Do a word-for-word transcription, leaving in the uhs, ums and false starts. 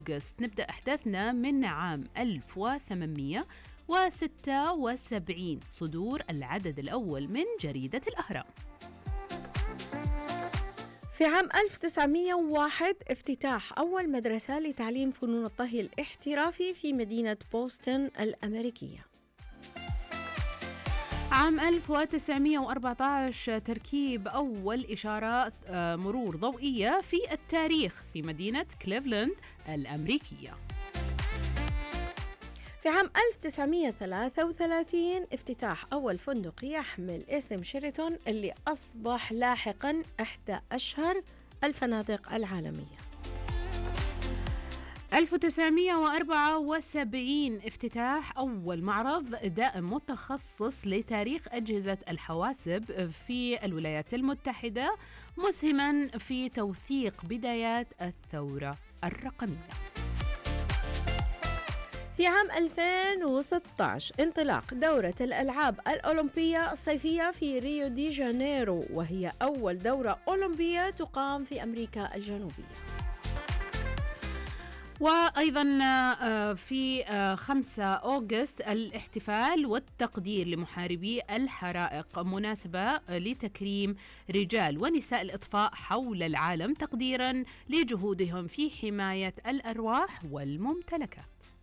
أغسطس. نبدأ أحداثنا من عام ألف وثمانمئة وستة وسبعين، صدور العدد الأول من جريدة الأهرام. في عام ألف وتسعمئة وواحد افتتاح أول مدرسة لتعليم فنون الطهي الاحترافي في مدينة بوسطن الأمريكية. عام ألف وتسعمئة وأربعة عشر تركيب أول إشارات مرور ضوئية في التاريخ في مدينة كليفلاند الأمريكية. في عام ألف وتسعمئة وثلاثة وثلاثين افتتاح أول فندق يحمل اسم شيراتون اللي أصبح لاحقاً إحدى أشهر الفنادق العالمية. ألف وتسعمئة وأربعة وسبعين افتتاح أول معرض دائم متخصص لتاريخ أجهزة الحواسب في الولايات المتحدة، مسهماً في توثيق بدايات الثورة الرقمية. في عام ألفين وستة عشر انطلاق دورة الألعاب الأولمبية الصيفية في ريو دي جانيرو، وهي أول دورة أولمبية تقام في أمريكا الجنوبية. وأيضا في خمسة أغسطس الاحتفال والتقدير لمحاربي الحرائق، مناسبة لتكريم رجال ونساء الإطفاء حول العالم تقديرا لجهودهم في حماية الأرواح والممتلكات.